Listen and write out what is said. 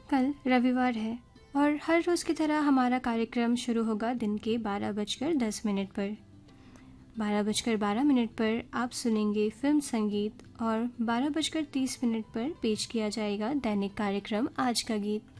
कल रविवार है और हर रोज़ की तरह हमारा कार्यक्रम शुरू होगा दिन के 12:10 पर। 12:12 पर आप सुनेंगे फिल्म संगीत और 12:30 पर पेश किया जाएगा दैनिक कार्यक्रम आज का गीत।